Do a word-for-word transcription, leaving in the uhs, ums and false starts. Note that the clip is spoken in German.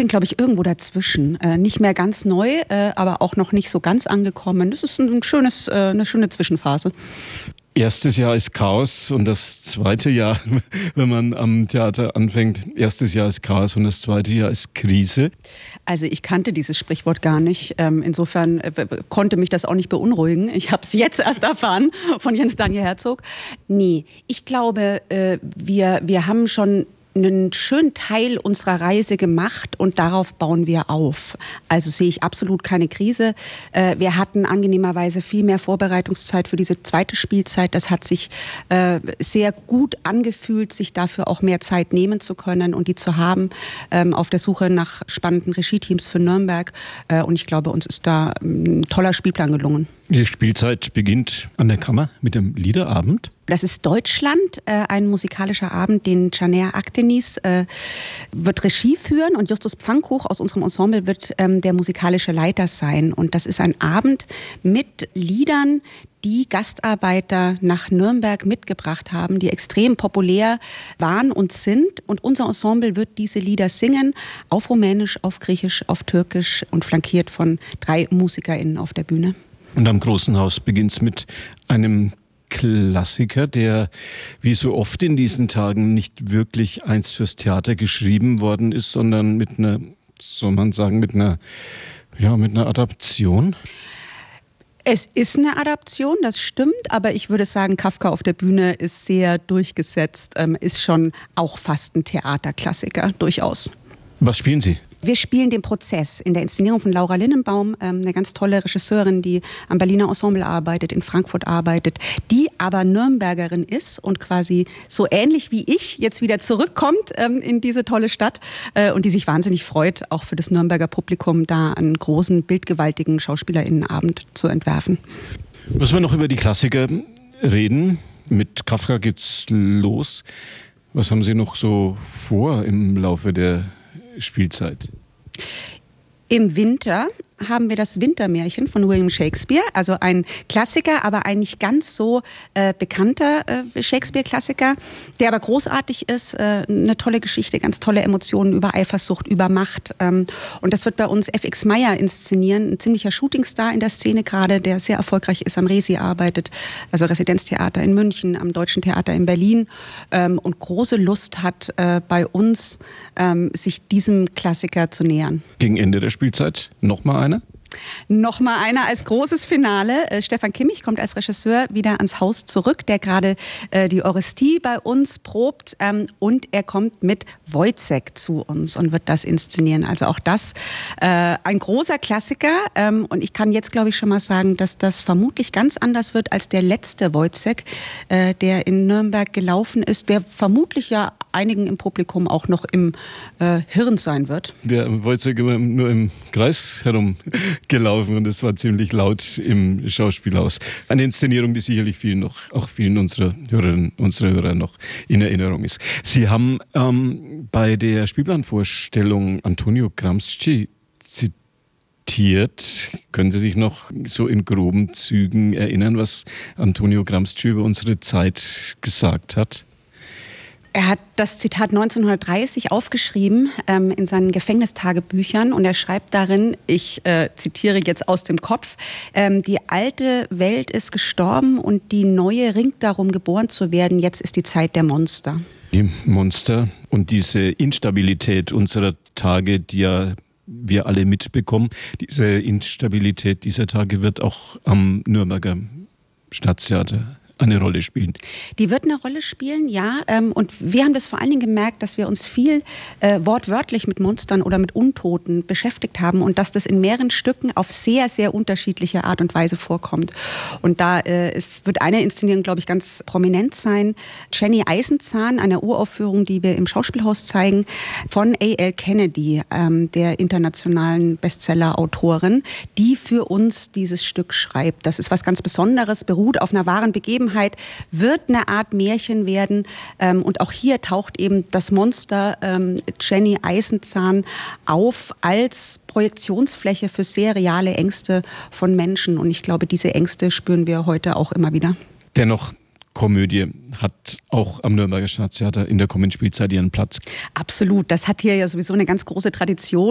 bin, glaube ich, irgendwo dazwischen. Äh, nicht mehr ganz neu, äh, aber auch noch nicht so ganz angekommen. Das ist ein schönes, äh, eine schöne Zwischenphase. Erstes Jahr ist Chaos und das zweite Jahr, wenn man am Theater anfängt, erstes Jahr ist Chaos und das zweite Jahr ist Krise. Also ich kannte dieses Sprichwort gar nicht. Insofern konnte mich das auch nicht beunruhigen. Ich habe es jetzt erst erfahren von Jens Daniel Herzog. Nee, ich glaube, wir, wir haben schon einen schönen Teil unserer Reise gemacht und darauf bauen wir auf. Also sehe ich absolut keine Krise. Wir hatten angenehmerweise viel mehr Vorbereitungszeit für diese zweite Spielzeit. Das hat sich sehr gut angefühlt, sich dafür auch mehr Zeit nehmen zu können und die zu haben auf der Suche nach spannenden Regieteams für Nürnberg. Und ich glaube, uns ist da ein toller Spielplan gelungen. Die Spielzeit beginnt an der Kammer mit dem Liederabend. Das ist Deutschland, äh, ein musikalischer Abend, den Caner Aktenis äh, wird Regie führen und Justus Pfannkuch aus unserem Ensemble wird ähm, der musikalische Leiter sein. Und das ist ein Abend mit Liedern, die Gastarbeiter nach Nürnberg mitgebracht haben, die extrem populär waren und sind. Und unser Ensemble wird diese Lieder singen, auf Rumänisch, auf Griechisch, auf Türkisch und flankiert von drei MusikerInnen auf der Bühne. Und am Großen Haus beginnt es mit einem Klassiker, der wie so oft in diesen Tagen nicht wirklich einst fürs Theater geschrieben worden ist, sondern mit einer, soll man sagen, mit einer, ja, mit einer Adaption. Es ist eine Adaption, das stimmt, aber ich würde sagen, Kafka auf der Bühne ist sehr durchgesetzt, ähm, ist schon auch fast ein Theaterklassiker, durchaus. Was spielen Sie? Wir spielen den Prozess in der Inszenierung von Laura Linnenbaum, ähm, eine ganz tolle Regisseurin, die am Berliner Ensemble arbeitet, in Frankfurt arbeitet, die aber Nürnbergerin ist und quasi so ähnlich wie ich jetzt wieder zurückkommt ähm, in diese tolle Stadt äh, und die sich wahnsinnig freut, auch für das Nürnberger Publikum da einen großen, bildgewaltigen SchauspielerInnenabend zu entwerfen. Müssen wir noch über die Klassiker reden? Mit Kafka geht's los. Was haben Sie noch so vor im Laufe der Spielzeit? Im Winter haben wir das Wintermärchen von William Shakespeare, also ein Klassiker, aber ein nicht ganz so äh, bekannter äh, Shakespeare-Klassiker, der aber großartig ist, äh, eine tolle Geschichte, ganz tolle Emotionen über Eifersucht, über Macht. Ähm, und das wird bei uns F X Meyer inszenieren, ein ziemlicher Shootingstar in der Szene gerade, der sehr erfolgreich ist, am Resi arbeitet, also Residenztheater in München, am Deutschen Theater in Berlin ähm, und große Lust hat, äh, bei uns ähm, sich diesem Klassiker zu nähern. Gegen Ende der Spielzeit nochmal einer? Nochmal einer als großes Finale. Äh, Stefan Kimmich kommt als Regisseur wieder ans Haus zurück, der gerade äh, die Orestie bei uns probt. Ähm, und er kommt mit Wojciech zu uns und wird das inszenieren. Also auch das äh, ein großer Klassiker. Ähm, und ich kann jetzt, glaube ich, schon mal sagen, dass das vermutlich ganz anders wird als der letzte Wojciech, äh, der in Nürnberg gelaufen ist, der vermutlich ja einigen im Publikum auch noch im äh, Hirn sein wird. Der Wojciech immer nur im Kreis herum gelaufen und es war ziemlich laut im Schauspielhaus. Eine Inszenierung, die sicherlich vielen noch, auch vielen unserer Hörerinnen, unserer Hörer noch in Erinnerung ist. Sie haben ähm, bei der Spielplanvorstellung Antonio Gramsci zitiert. Können Sie sich noch so in groben Zügen erinnern, was Antonio Gramsci über unsere Zeit gesagt hat? Er hat das Zitat neunzehnhundertdreißig aufgeschrieben ähm, in seinen Gefängnistagebüchern und er schreibt darin, ich äh, zitiere jetzt aus dem Kopf, ähm, die alte Welt ist gestorben und die neue ringt darum, geboren zu werden. Jetzt ist die Zeit der Monster. Die Monster und diese Instabilität unserer Tage, die ja wir alle mitbekommen, diese Instabilität dieser Tage wird auch am Nürnberger Staatstheater eine Rolle spielen. Die wird eine Rolle spielen, ja. Ähm, und wir haben das vor allen Dingen gemerkt, dass wir uns viel äh, wortwörtlich mit Monstern oder mit Untoten beschäftigt haben und dass das in mehreren Stücken auf sehr, sehr unterschiedliche Art und Weise vorkommt. Und da äh, es wird eine Inszenierung, glaube ich, ganz prominent sein. Jenny Eisenzahn, eine Uraufführung, die wir im Schauspielhaus zeigen, von A L Kennedy, ähm, der internationalen Bestseller-Autorin, die für uns dieses Stück schreibt. Das ist was ganz Besonderes, beruht auf einer wahren Begebenheit, wird eine Art Märchen werden. Ähm, und auch hier taucht eben das Monster ähm, Jenny Eisenzahn auf als Projektionsfläche für sehr reale Ängste von Menschen. Und ich glaube, diese Ängste spüren wir heute auch immer wieder. Dennoch, Komödie hat auch am Nürnberger Staatstheater in der kommenden Spielzeit ihren Platz. Absolut. Das hat hier ja sowieso eine ganz große Tradition.